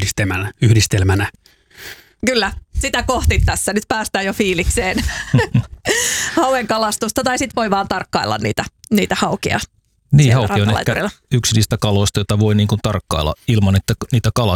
yhdistelmänä. Kyllä, sitä kohti tässä. Nyt päästään jo fiilikseen hauen kalastusta, tai sitten voi vaan tarkkailla niitä haukia. Niin, hauki on ehkä yksi niistä kaloista, jota voi niin kuin tarkkailla ilman, että niitä